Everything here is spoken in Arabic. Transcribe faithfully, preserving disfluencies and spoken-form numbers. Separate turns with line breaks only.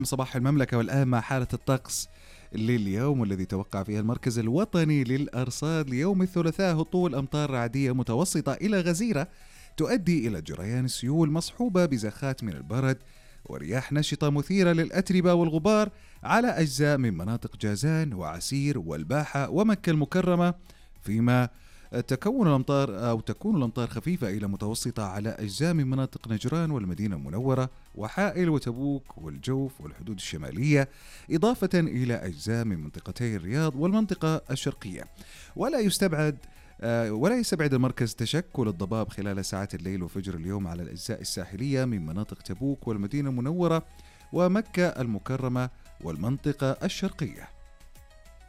صباح المملكة، والآن مع حالة الطقس لليوم، والذي توقع فيها المركز الوطني للأرصاد ليوم الثلاثاء هطول أمطار رعدية متوسطة إلى غزيرة تؤدي إلى جريان سيول مصحوبة بزخات من البرد ورياح نشطة مثيرة للأتربة والغبار على أجزاء من مناطق جازان وعسير والباحة ومكة المكرمة، فيما تكون الأمطار أو تكون الأمطار خفيفة إلى متوسطة على أجزاء من مناطق نجران والمدينة المنورة وحائل وتبوك والجوف والحدود الشمالية، إضافة إلى أجزاء من منطقتي الرياض والمنطقة الشرقية. ولا يستبعد آه، ولا يستبعد المركز تشكل الضباب خلال ساعات الليل وفجر اليوم على الأجزاء الساحلية من مناطق تبوك والمدينة المنورة ومكة المكرمة والمنطقة الشرقية.